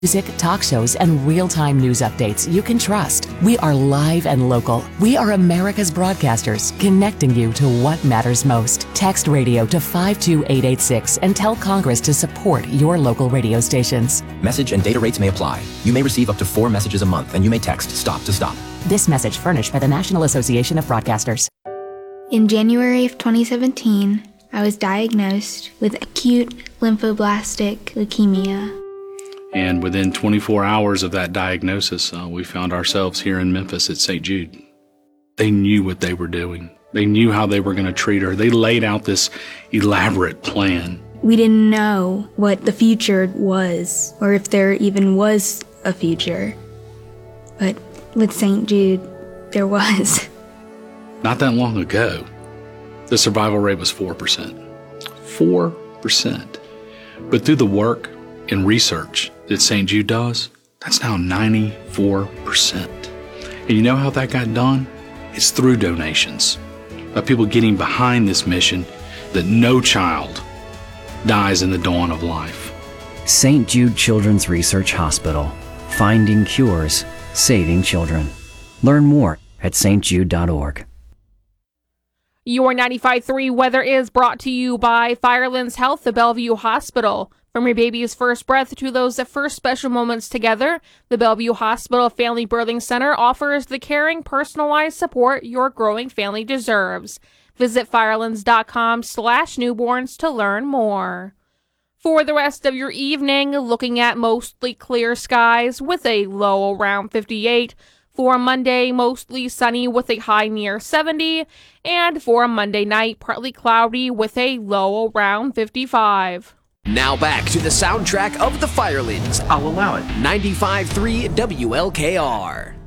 Music, talk shows, and real-time news updates you can trust. We are live and local. We are America's broadcasters, connecting you to what matters most. Text radio to 52886 and tell Congress to support your local radio stations. Message and data rates may apply. You may receive up to 4 messages a month, and you may text STOP to STOP. This message furnished by the National Association of Broadcasters. In January of 2017, I was diagnosed with acute lymphoblastic leukemia. And within 24 hours of that diagnosis, we found ourselves here in Memphis at St. Jude. They knew what they were doing. They knew how they were going to treat her. They laid out this elaborate plan. We didn't know what the future was, or if there even was a future. But with St. Jude, there was. Not that long ago, the survival rate was 4%. 4%. But through the work and research that St. Jude does, that's now 94%. And you know how that got done? It's through donations, of people getting behind this mission that no child dies in the dawn of life. St. Jude Children's Research Hospital. Finding cures, saving children. Learn more at stjude.org. Your 95.3 weather is brought to you by Firelands Health, the Bellevue Hospital. From your baby's first breath to those first special moments together, the Bellevue Hospital Family Birthing Center offers the caring, personalized support your growing family deserves. Visit firelands.com/newborns to learn more. For the rest of your evening, looking at mostly clear skies with a low around 58. For Monday, mostly sunny with a high near 70. And for Monday night, partly cloudy with a low around 55. Now back to the soundtrack of the Firelands. I'll allow it. 95.3 WLKR.